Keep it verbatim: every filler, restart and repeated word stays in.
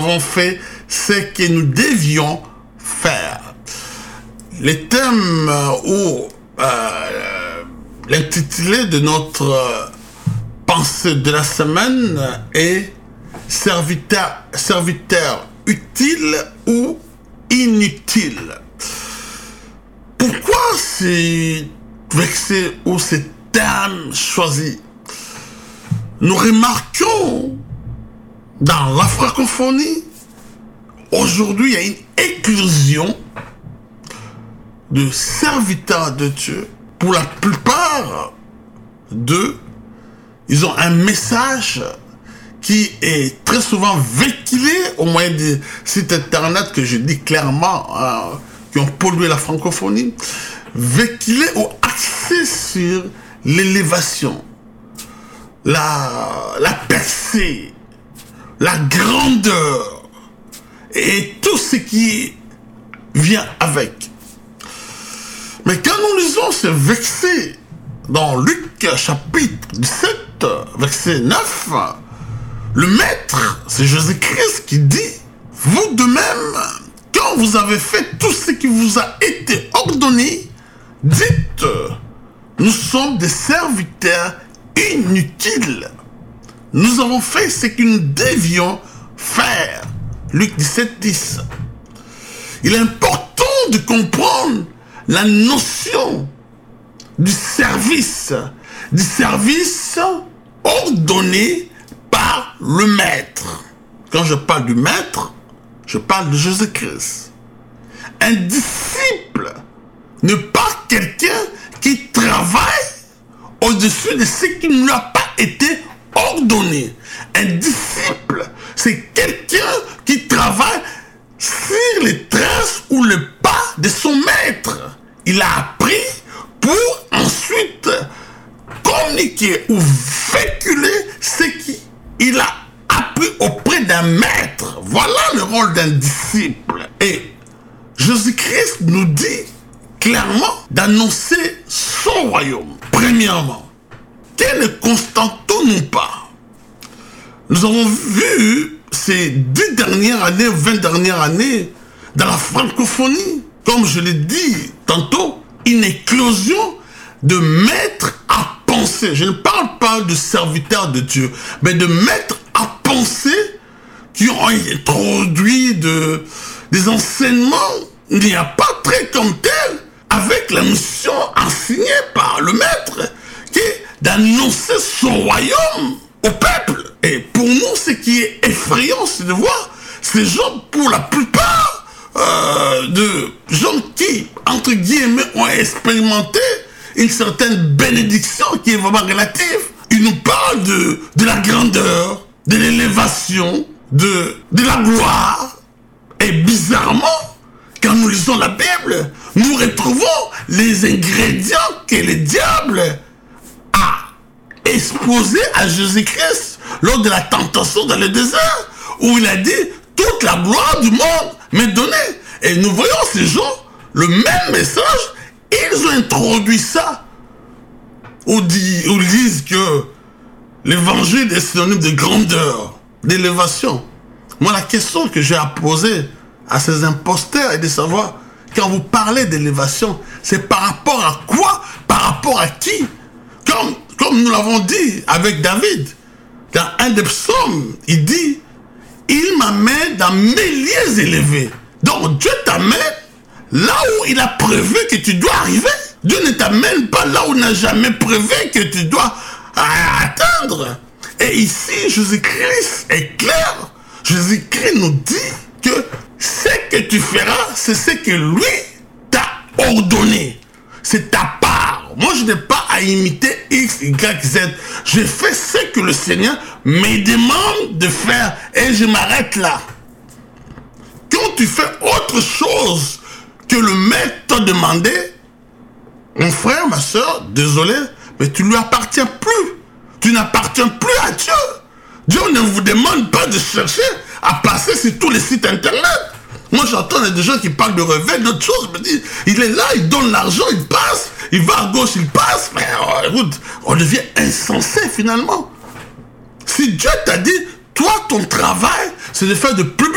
avons fait ce que nous devions faire. Le thème ou euh, l'intitulé de notre euh, pensée de la semaine est serviteur, serviteur utile ou inutile. Pourquoi ces versets ou ces termes choisis? Nous remarquons dans la francophonie, aujourd'hui, il y a une éclosion de serviteurs de Dieu. Pour la plupart d'eux, ils ont un message qui est très souvent véhiculé au moyen des sites internet que je dis clairement, euh, qui ont pollué la francophonie, véhiculé ou axé sur l'élévation, la, la percée, la grandeur et tout ce qui vient avec. Mais quand nous lisons ce verset dans Luc chapitre dix-sept, verset neuf, le maître, c'est Jésus-Christ qui dit, vous de même, quand vous avez fait tout ce qui vous a été ordonné, dites, nous sommes des serviteurs inutiles. Nous avons fait ce que nous devions faire. Luc dix-sept, dix. Il est important de comprendre la notion du service, du service ordonné par le maître. Quand je parle du maître, je parle de Jésus-Christ. Un disciple n'est pas quelqu'un qui travaille au-dessus de ce qui ne lui a pas été ordonné. Un disciple, c'est quelqu'un qui travaille sur les traces ou le pas de son maître. Il a appris pour ensuite communiquer ou véhiculer ce qu'il a appris auprès d'un maître. Voilà le rôle d'un disciple. Et Jésus-Christ nous dit clairement d'annoncer son royaume. Premièrement, que ne constatons-nous pas? Nous avons vu ces dix dernières années, vingt dernières années, dans la francophonie, comme je l'ai dit tantôt, une éclosion de maîtres à penser. Je ne parle pas de serviteurs de Dieu, mais de maîtres à penser qui ont introduit de, des enseignements. Il n'y a pas très comme tel, avec la mission enseignée par le maître, qui est d'annoncer son royaume au peuple. Et pour nous, ce qui est effrayant, c'est de voir ces gens, pour la plupart, euh, de gens qui, entre guillemets, ont expérimenté une certaine bénédiction qui est vraiment relative. Ils nous parlent de, de la grandeur, de l'élévation, de, de la gloire. Et bizarrement, quand nous lisons la Bible, nous retrouvons les ingrédients que le diable a exposés à Jésus-Christ lors de la tentation dans le désert, où il a dit, toute la gloire du monde m'est donnée. Et nous voyons ces gens, le même message, ils ont introduit ça, où, dit, où ils disent que l'évangile est synonyme de grandeur, d'élévation. Moi, la question que j'ai à poser à ces imposteurs est de savoir, quand vous parlez d'élévation, c'est par rapport à quoi? Par rapport à qui? Comme, comme nous l'avons dit avec David, dans un des psaumes, il dit, il m'amène dans mes lieux élevés. Donc Dieu t'amène là où il a prévu que tu dois arriver. Dieu ne t'amène pas là où il n'a jamais prévu que tu dois atteindre. Et ici, Jésus-Christ est clair. Jésus-Christ nous dit que ce que tu feras, c'est ce que lui t'a ordonné. C'est ta part. Moi, je n'ai pas à imiter X, Y, Z. Je fais ce que le Seigneur me demande de faire et je m'arrête là. Quand tu fais autre chose que le maître t'a demandé, mon frère, ma soeur, désolé, mais tu ne lui appartiens plus. Tu n'appartiens plus à Dieu. Dieu ne vous demande pas de chercher à passer sur tous les sites internet. Moi, j'entends des gens qui parlent de réveil, d'autres choses. Je me dis, il est là, il donne l'argent, il passe, il va à gauche, il passe. Mais oh, écoute, on devient insensé finalement. Si Dieu t'a dit, toi, ton travail, c'est de faire de public